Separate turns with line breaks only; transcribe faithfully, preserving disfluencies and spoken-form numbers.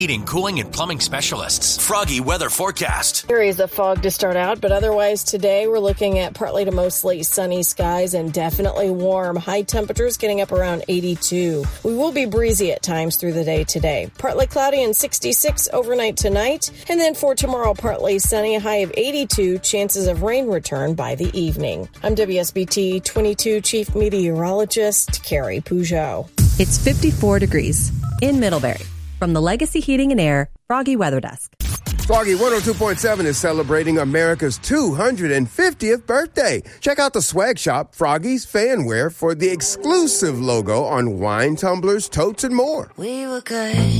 Heating, cooling, and plumbing specialists. Froggy weather forecast.
Areas of fog to start out, but otherwise today we're looking at partly to mostly sunny skies and definitely warm. High temperatures getting up around eighty-two. We will be breezy at times through the day today. Partly cloudy and sixty-six overnight tonight. And then for tomorrow, partly sunny, a high of eighty-two. Chances of rain return by the evening. I'm W S B T twenty-two Chief Meteorologist Carrie Peugeot.
It's fifty-four degrees in Middlebury. From the Legacy Heating and Air Froggy Weather Desk.
Froggy one oh two point seven is celebrating America's two hundred fiftieth birthday. Check out the swag shop, Froggy's Fanwear, for the exclusive logo on wine, tumblers, totes, and more.
We were good.